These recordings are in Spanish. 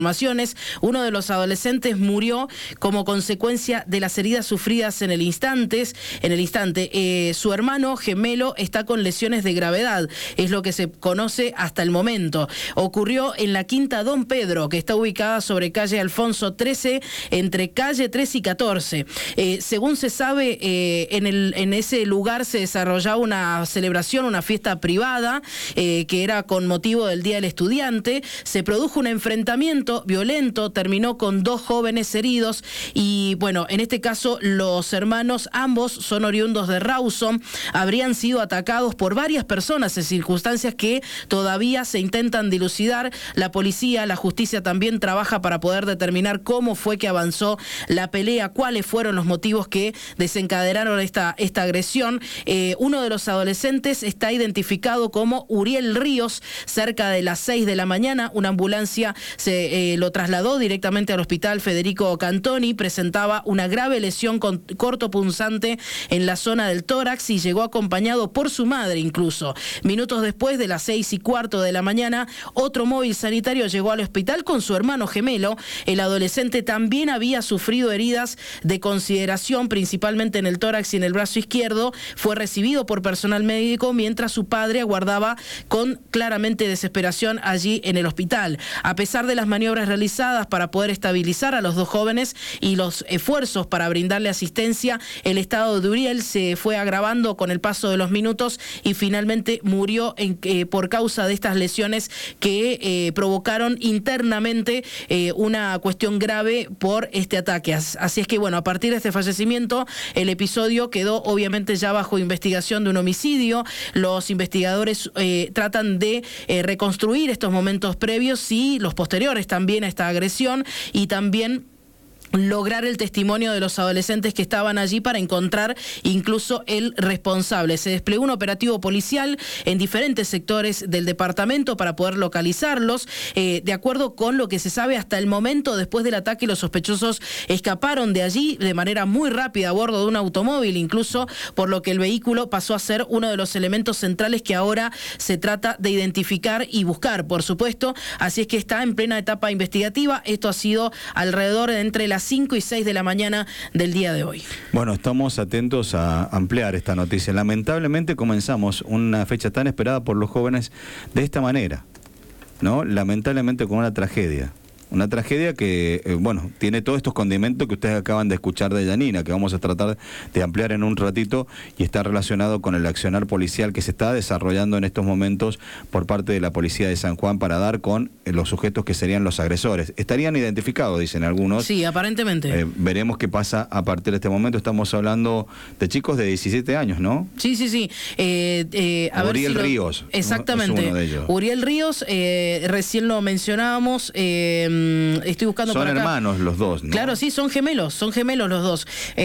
Uno de los adolescentes murió como consecuencia de las heridas sufridas en el instante. Su hermano gemelo está con lesiones de gravedad, es lo que se conoce hasta el momento. Ocurrió en la Quinta Don Pedro, que está ubicada sobre calle Alfonso 13, entre calle 13 y 14. Según se sabe, en ese lugar se desarrollaba una celebración, una fiesta privada, que era con motivo del Día del Estudiante. Se produjo un enfrentamiento violento, terminó con 2 jóvenes heridos y bueno, en este caso los hermanos, ambos son oriundos de Rawson, habrían sido atacados por varias personas en circunstancias que todavía se intentan dilucidar. La policía, la justicia también trabaja para poder determinar cómo fue que avanzó la pelea, cuáles fueron los motivos que desencadenaron esta agresión. Uno de los adolescentes está identificado como Uriel Ríos. Cerca de las 6 de la mañana, una ambulancia lo trasladó directamente al hospital Federico Cantoni. Presentaba una grave lesión cortopunzante en la zona del tórax y llegó acompañado por su madre incluso. Minutos después, de las 6:15 de la mañana, otro móvil sanitario llegó al hospital con su hermano gemelo. El adolescente también había sufrido heridas de consideración, principalmente en el tórax y en el brazo izquierdo. Fue recibido por personal médico mientras su padre aguardaba con claramente desesperación allí en el hospital. A pesar de las maniobras realizadas para poder estabilizar a los 2 jóvenes y los esfuerzos para brindarle asistencia, el estado de Uriel se fue agravando con el paso de los minutos y finalmente murió por causa de estas lesiones que provocaron internamente una cuestión grave por este ataque. Así es que bueno, a partir de este fallecimiento, el episodio quedó obviamente ya bajo investigación de un homicidio. Los investigadores tratan de reconstruir estos momentos previos y los posteriores también a esta agresión, y también lograr el testimonio de los adolescentes que estaban allí para encontrar incluso el responsable. Se desplegó un operativo policial en diferentes sectores del departamento para poder localizarlos. De acuerdo con lo que se sabe hasta el momento, después del ataque, los sospechosos escaparon de allí de manera muy rápida a bordo de un automóvil, incluso, por lo que el vehículo pasó a ser uno de los elementos centrales que ahora se trata de identificar y buscar, por supuesto. Así es que está en plena etapa investigativa. Esto ha sido alrededor de entre las 5 y 6 de la mañana del día de hoy. Bueno, estamos atentos a ampliar esta noticia. Lamentablemente comenzamos una fecha tan esperada por los jóvenes de esta manera, ¿no? Lamentablemente con una tragedia. Una tragedia que, bueno, tiene todos estos condimentos que ustedes acaban de escuchar de Yanina, que vamos a tratar de ampliar en un ratito, y está relacionado con el accionar policial que se está desarrollando en estos momentos por parte de la Policía de San Juan para dar con los sujetos que serían los agresores. Estarían identificados, dicen algunos. Sí, aparentemente. Veremos qué pasa a partir de este momento. Estamos hablando de chicos de 17 años, ¿no? Sí. Uriel Ríos. Exactamente. Es uno de ellos. Uriel Ríos, recién lo mencionábamos. Estoy buscando son por acá. Hermanos los dos, ¿no? Claro, sí, son gemelos los dos.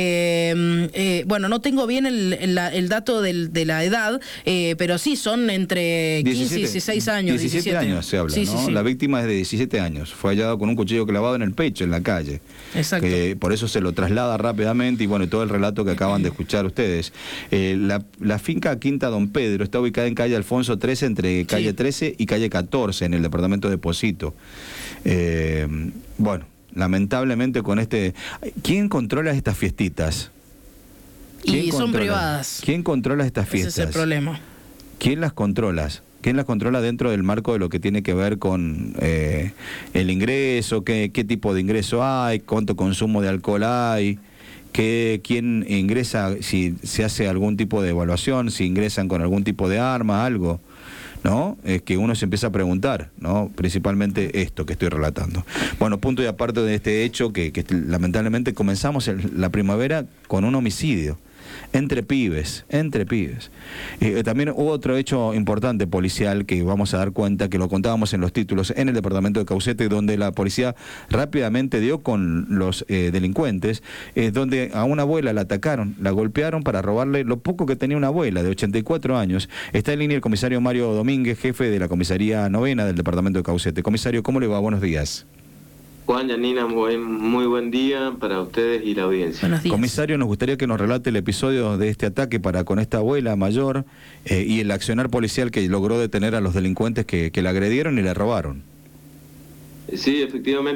Bueno, no tengo bien el dato de la edad, pero sí, son entre 15 y 16 años. 17 años se habla, ¿no? Sí. La víctima es de 17 años. Fue hallado con un cuchillo clavado en el pecho, en la calle. Exacto. Por eso se lo traslada rápidamente y bueno, todo el relato que acaban de escuchar ustedes. La finca Quinta Don Pedro está ubicada en calle Alfonso 13, entre calle 13 y calle 14, en el departamento de Pocito. Bueno, lamentablemente con ¿quién controla estas fiestitas? Y son privadas. ¿Quién controla estas fiestas? Ese es el problema. ¿Quién las controla? ¿Quién las controla dentro del marco de lo que tiene que ver con el ingreso? ¿Qué tipo de ingreso hay? ¿Cuánto consumo de alcohol hay? ¿Quién ingresa? Si se hace algún tipo de evaluación, si ingresan con algún tipo de arma, algo, ¿no? Es que uno se empieza a preguntar, ¿no? Principalmente esto que estoy relatando. Bueno, punto y aparte de este hecho que lamentablemente comenzamos la primavera con un homicidio. Entre pibes. También hubo otro hecho importante policial que vamos a dar cuenta, que lo contábamos en los títulos, en el departamento de Caucete, donde la policía rápidamente dio con los delincuentes, donde a una abuela la atacaron, la golpearon para robarle lo poco que tenía una abuela de 84 años. Está en línea el comisario Mario Domínguez, jefe de la comisaría 9ª del departamento de Caucete. Comisario, ¿cómo le va? Buenos días. Juan, Yanina, muy buen día para ustedes y la audiencia. Buenos días. Comisario, nos gustaría que nos relate el episodio de este ataque para con esta abuela mayor y el accionar policial que logró detener a los delincuentes que la agredieron y le robaron. Sí, efectivamente.